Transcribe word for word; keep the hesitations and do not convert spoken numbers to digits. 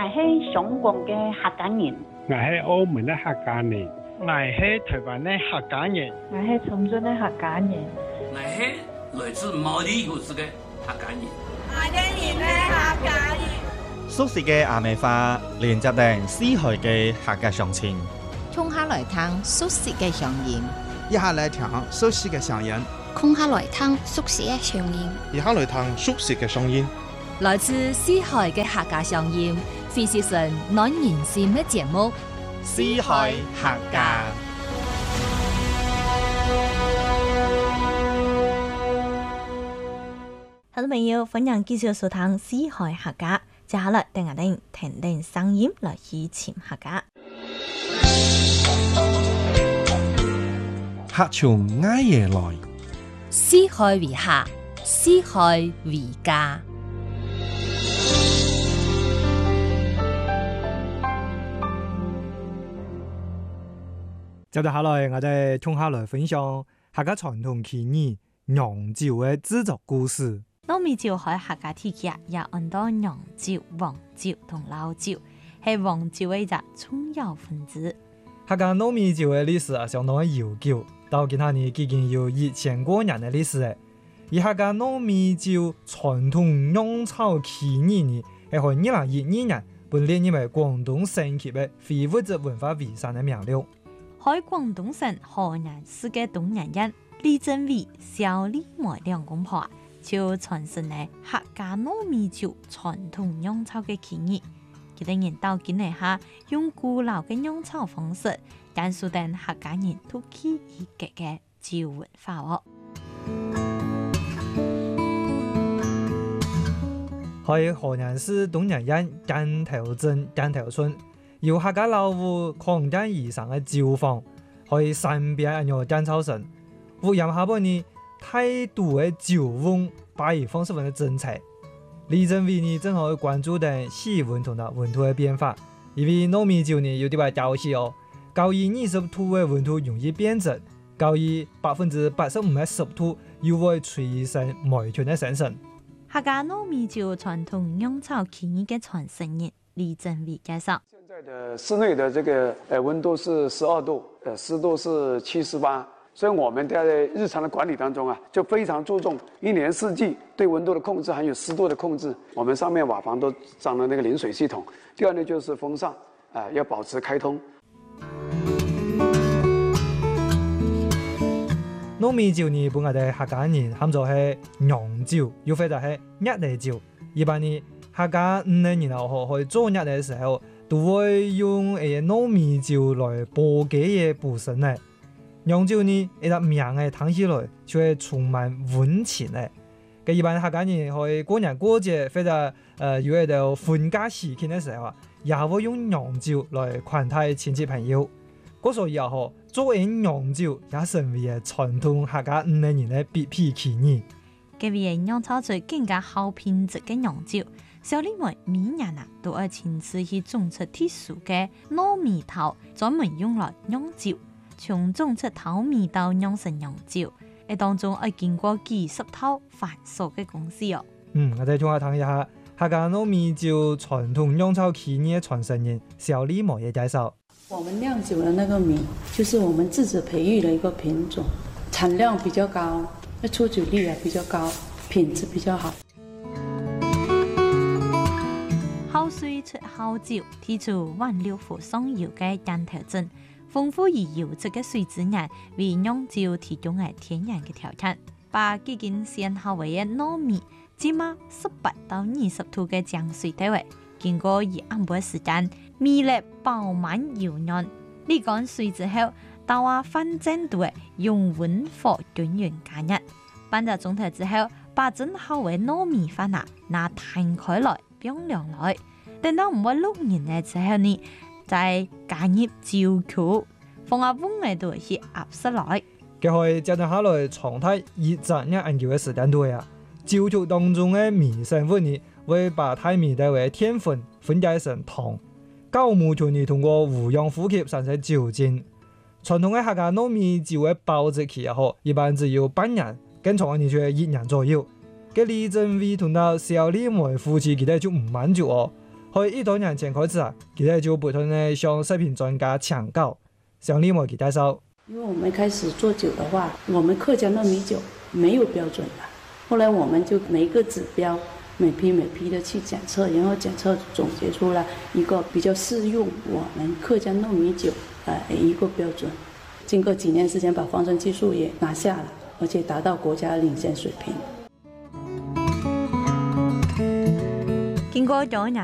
係香港嘅客家人， 我係澳門嘅客家人， 我係台灣嘅客家人， 我係深圳嘅客家人， 我係來自毛里求斯嘅客家人， 我哋係客家人。 熟悉嘅阿美花連接定四海嘅客家鄉親， 衝下來聽熟悉嘅聲音， 一下來聽熟悉嘅聲音， 空下來聽熟悉嘅聲音， 一下來聽熟悉嘅聲音。 來自四海嘅客家聲音，非是神暖人心嘅節目。 四海客家， 好多朋友歡迎繼續收聽四海客家，接下來等我哋聽聽聲音來以前客家。 客從挨夜來， 四海為客，四海為家。 接住下來，我哋從下來分享客家傳統技藝釀酒嘅製作故事。 糯米酒喺客家地區也按到釀酒、黃酒同老酒，係黃酒嘅一隻重要分子。 客家糯米酒嘅歷史啊，相當嘅悠久，到今下年已經有一千多年嘅歷史誒。而客家糯米酒傳統釀造技藝呢，係喺二零一二年被列入為廣東省級嘅非物質文化遺產嘅名錄。 喺廣東省河南市嘅東陽縣李正偉、蕭利梅兩公婆就傳承咗客家糯米酒傳統釀造嘅技藝。佢哋人到今日下用古老嘅釀造方式，簡述等客家人都記憶嘅嘅酒文化哦。 喺河南市東陽縣間頭鎮間頭村，由客家老戶擴建而成嘅酒坊，喺山邊一樣間草城。屋檐下邊呢，太多嘅酒翁擺而方式份嘅真齊。李正偉呢，正好關注到氣溫同埋溫度嘅變化，因為糯米酒呢有啲話調氣哦，高於二十度嘅溫度容易變質，高於百分之八十五嘅濕度又會催生霉菌嘅生成。 客家糯米酒傳統釀造技藝嘅傳承人李正偉介紹。 現在的室內的這個呃溫度是十二度，呃濕度是七十八，所以我們在日常的管理當中啊，就非常注重一年四季對溫度的控制，還有濕度的控制。我們上面瓦房都裝了那個淋水系統。第二呢，就是風扇，啊、呃、要保持開通。 糯米酒呢，本我哋客家人喊做係釀酒，又或者係釀嚟酒。一般呢，客家五年然後去做釀嘅時候，都會用誒糯米酒來煲幾嘢補身嘅。釀酒呢，一隻名嘅聽起來就係充滿溫情嘅。嘅一般客家人去過年過節或者誒有喺度歡家喜慶嘅時候啊，也會用釀酒來款待親戚朋友。嗰所以啊，做為釀酒也成為咗傳統客家五年人嘅必備技藝。 佢為釀造出更加好品質嘅釀酒，小李們每年啊都要親自去種出特殊嘅糯米頭，專門用來釀酒。從種出頭米到釀成釀酒，喺當中要經過幾十套繁瑣嘅工序哦。 嗯，我哋仲要睇一下客家糯米酒傳統釀造技藝嘅傳承人小李某嘅介紹。 我們釀酒的那個米，就是我們自己培育的一個品種，產量比較高，出酒率也比較高，品質比較好。 口水出口酒，提出萬六湖上游嘅間頭鎮，豐富而優質嘅水資源，為釀酒提供係天然嘅條件。把幾件先後為嘅糯米，浸喺十八到二十度嘅漿水底位，經過一暗半時間，米粒飽滿油嫩。瀝乾水之後，倒入翻蒸度，用溫火均勻加熱。拌咗中頭之後，把蒸好嘅糯米飯啊，拿攤開來冰涼來。等到唔會六年嘅時候呢，再加入酒曲，放喺碗裏度去壓實來。 佢可以接住下來長態熱雜一研究嘅時間度啊，酒曲當中嘅米成分呢，會把太米帶為澱粉分解成糖。酵母團呢通過互相呼吸產生酒精。傳統嘅客家糯米酒嘅保質期也好，一般只有半年，更長嘅年就係一年左右。嘅李正偉同到小李梅夫妻佢哋就唔滿足哦。 喺一多年前開始啊，佢哋就不斷地向食品專家請教，向李某佢介紹。 因為我們開始做酒的話，我們客家糯米酒沒有標準的，後來我們就每一個指標，每批每批的去檢測，然後檢測總結出來一個比較適用我們客家糯米酒呃一個標準。經過幾年時間，把封存技術也拿下了，而且達到國家領先水平。 經過咗